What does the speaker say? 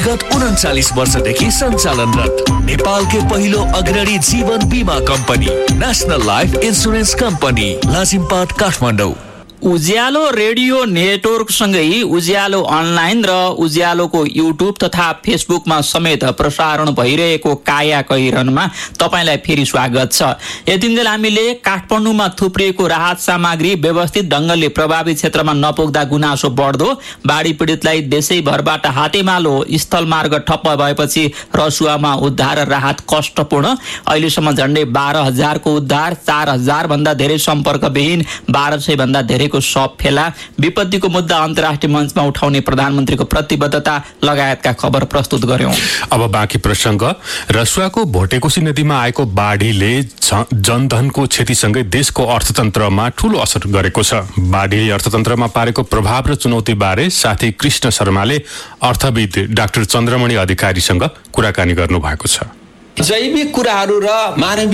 गत 39 वर्षदेखि सञ्चालनरत नेपालकै पहिलो अग्रणी जीवन बीमा company national life insurance company Lazimpat Kathmandu. उज्यालो रेडियो नेटवर्कसँगै उज्यालो अनलाइन र उज्यालोको युट्युब तथा फेसबुकमा समेत प्रसारण भइरहेको काया कैरनमा तपाईलाई फेरि स्वागत छ। यतिन्जेल हामीले काठमाडौँमा थुप्रिएको राहत सामग्री व्यवस्थित ढङ्गले प्रभावित क्षेत्रमा नपुग्दा गुनासो बढ्दो, बाढी पीडितलाई देशैभरबाट हातेमालो, स्थलमार्ग ठप्प भएपछि रसुवामा उद्धार राहत कष्टपूर्ण, अहिलेसम्म झण्डै 12,000 को उद्धार, 4,000 भन्दा धेरै सम्पर्कविहीन, 1,200 भन्दा धेरै शब फेला, विपत्तिको मुद्दा अन्तर्राष्ट्रिय मञ्चमा उठाउने प्रधानमन्त्रीको प्रतिबद्धता लगायतका खबर प्रस्तुत गर्यौं। अब बाँकी प्रसंग। रसुवाको भोटेकोशी नदीमा आएको बाढीले जनधनको क्षतिसँगै देशको अर्थतन्त्रमा ठूलो असर गरेको छ। बाढीले अर्थतन्त्रमा पारेको प्रभाव र चुनौती बारे साथी कृष्ण शर्माले अर्थविद डाक्टर चन्द्रमणि अधिकारीसँग कुराकानी गर्नु भएको छ। जैविक कुराहरू र मानवीय